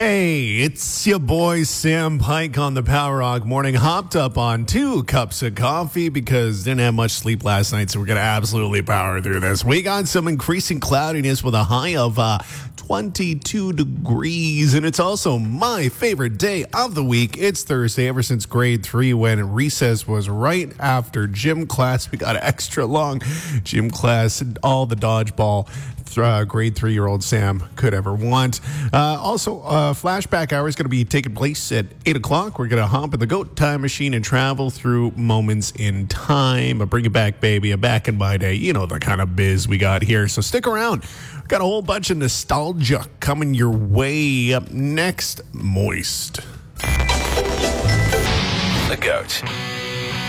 Hey, it's your boy Sam Pike on the Power Rock Morning. Hopped up on 2 cups of coffee because didn't have much sleep last night, so we're going to absolutely power through this. We got some increasing cloudiness with a high of 22 degrees, and it's also my favorite day of the week. It's Thursday, ever since grade 3 when recess was right after gym class. We got an extra long gym class, all the dodgeball grade 3-year-old Sam could ever want. Also, flashback hour is going to be taking place at 8 o'clock. We're going to hop in the GOAT time machine and travel through moments in time. Bring it back, baby. A back in my day. You know the kind of biz we got here. So stick around. We've got a whole bunch of nostalgia coming your way. Up next, Moist. The GOAT.